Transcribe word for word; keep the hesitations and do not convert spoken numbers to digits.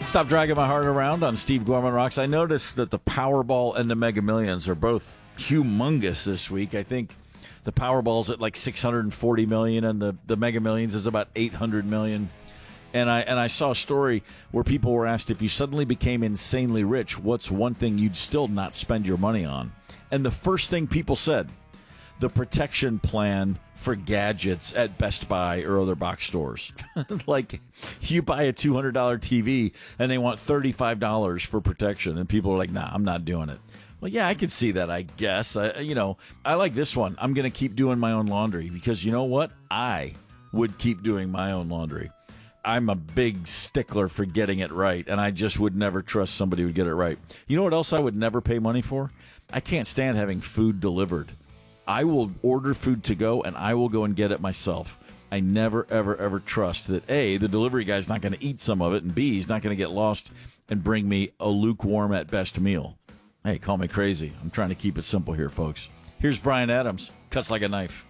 Stop dragging my heart around on Steve Gorman Rocks. I noticed that the Powerball and the Mega Millions are both humongous this week. I think the Powerball's at like six hundred forty million dollars and the, the Mega Millions is about eight hundred million dollars. And I and I saw a story where people were asked, if you suddenly became insanely rich, what's one thing you'd still not spend your money on? And the first thing people said, the protection plan for gadgets at Best Buy or other box stores. Like, you buy a two hundred dollars T V and they want thirty-five dollars for protection, and people are like, nah, I'm not doing it. Well, yeah, I could see that, I guess. I, you know, I like this one. I'm going to keep doing my own laundry because, you know what? I would keep doing my own laundry. I'm a big stickler for getting it right, and I just would never trust somebody who would get it right. You know what else I would never pay money for? I can't stand having food delivered. I will order food to go, and I will go and get it myself. I never, ever, ever trust that, A, the delivery guy's not going to eat some of it, and B, he's not going to get lost and bring me a lukewarm at best meal. Hey, call me crazy. I'm trying to keep it simple here, folks. Here's Brian Adams. Cuts like a knife.